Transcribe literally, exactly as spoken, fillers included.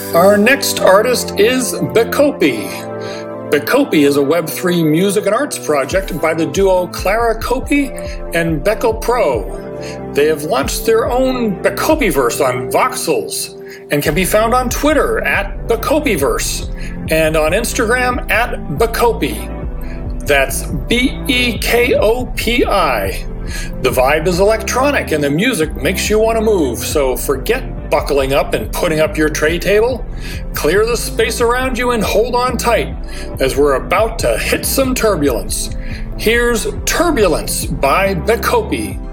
Our next artist is Becopi. Becopi is a Web three music and arts project by the duo Clara Copi and Becco Pro. They have launched their own Becopiverse on Voxels and can be found on Twitter at Becopiverse and on Instagram at Becopi. That's B E K O P I. The vibe is electronic and the music makes you want to move, so forget buckling up and putting up your tray table. Clear the space around you and hold on tight as we're about to hit some turbulence. Here's Turbulence by Becopi.